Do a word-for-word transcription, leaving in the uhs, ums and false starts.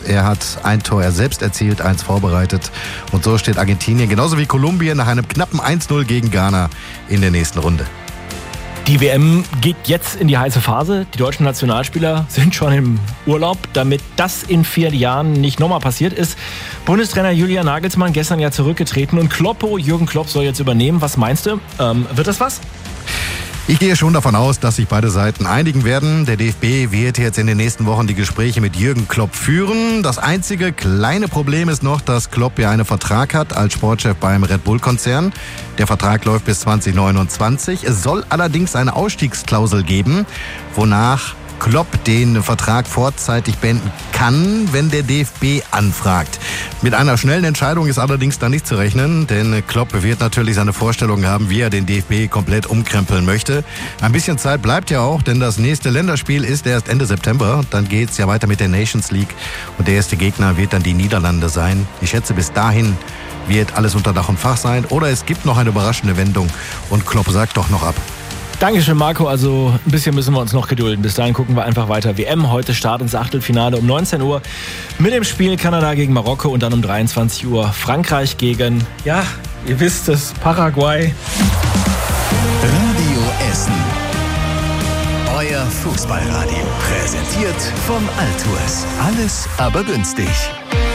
Er hat ein Tor er selbst erzielt, eins vorbereitet. Und so steht Argentinien, genauso wie Kolumbien, nach einem knappen eins null gegen Ghana in der nächsten Runde. Die W M geht jetzt in die heiße Phase. Die deutschen Nationalspieler sind schon im Urlaub. Damit das in vier Jahren nicht nochmal passiert ist, Bundestrainer Julian Nagelsmann gestern ja zurückgetreten und Kloppo, Jürgen Klopp soll jetzt übernehmen. Was meinst du? Ähm, wird das was? Ich gehe schon davon aus, dass sich beide Seiten einigen werden. Der D F B wird jetzt in den nächsten Wochen die Gespräche mit Jürgen Klopp führen. Das einzige kleine Problem ist noch, dass Klopp ja einen Vertrag hat als Sportchef beim Red Bull-Konzern. Der Vertrag läuft bis zwanzig neunundzwanzig. Es soll allerdings eine Ausstiegsklausel geben, wonach Klopp den Vertrag vorzeitig beenden kann, wenn der D F B anfragt. Mit einer schnellen Entscheidung ist allerdings da nicht zu rechnen, denn Klopp wird natürlich seine Vorstellungen haben, wie er den D F B komplett umkrempeln möchte. Ein bisschen Zeit bleibt ja auch, denn das nächste Länderspiel ist erst Ende September. Dann geht's ja weiter mit der Nations League und der erste Gegner wird dann die Niederlande sein. Ich schätze, bis dahin wird alles unter Dach und Fach sein oder es gibt noch eine überraschende Wendung und Klopp sagt doch noch ab. Dankeschön, Marco. Also ein bisschen müssen wir uns noch gedulden. Bis dahin gucken wir einfach weiter. W M, heute Start ins Achtelfinale um neunzehn Uhr mit dem Spiel Kanada gegen Marokko und dann um dreiundzwanzig Uhr Frankreich gegen, ja, ihr wisst es, Paraguay. Radio Essen. Euer Fußballradio. Präsentiert vom Altours. Alles aber günstig.